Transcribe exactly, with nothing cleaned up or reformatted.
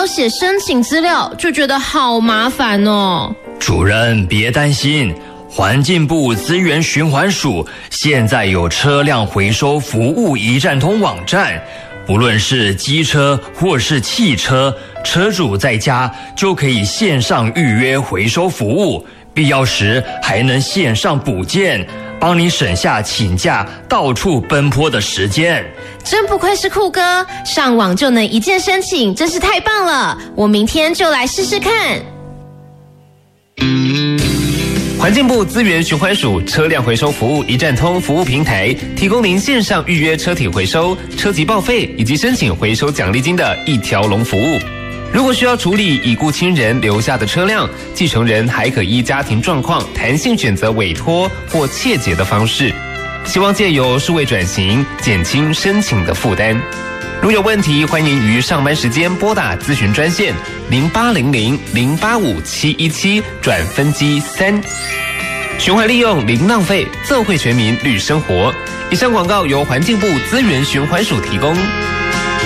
写申请资料，就觉得好麻烦哦。 主任别担心，环境部资源循环署现在有车辆回收服务一站通网站，不论是机车或是汽车，车主在家就可以线上预约回收服务，必要时还能线上补件，帮你省下请假到处奔波的时间。 真不愧是酷哥，上网就能一键申请，真是太棒了！我明天就来试试看。 环境部资源循环署车辆回收服务一站通服务平台，提供您线上预约车体回收、车籍报废以及申请回收奖励金的一条龙服务。如果需要处理已故亲人留下的车辆，继承人还可依家庭状况弹性选择委托或切结的方式。希望借由数位转型，减轻申请的负担。如有问题，欢迎于上班时间拨打咨询专线零八零零零八五七一七转分机三。循环利用零浪费，奏会全民绿生活。以上广告由环境部资源循环署提供。